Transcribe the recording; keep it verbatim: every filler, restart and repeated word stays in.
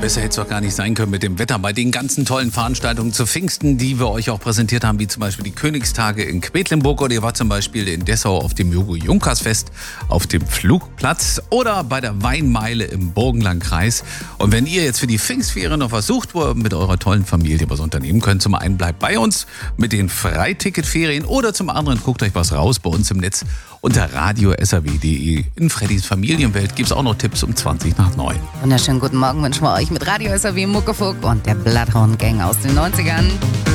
besser hätte es doch gar nicht sein können mit dem Wetter. Bei den ganzen tollen Veranstaltungen zu Pfingsten, die wir euch auch präsentiert haben, wie zum Beispiel die Königstage in Quedlinburg, oder ihr wart zum Beispiel in Dessau auf dem Jogo-Junkersfest auf dem Flugplatz oder bei der Weinmeile im Burgenlandkreis. Und wenn ihr jetzt für die Pfingstferien noch was sucht, wo ihr mit eurer tollen Familie was unternehmen könnt, zum einen bleibt bei uns mit den Freiticketferien oder zum anderen guckt euch was raus bei uns im Netz unter radio punkt s r w punkt d e. In Freddys Familienwelt gibt es auch noch Tipps um zwanzig nach neun. Wunderschönen guten Morgen wünschen wir euch mit Radio S R W Muckefuck und der Bloodhound Gang aus den neunzigern.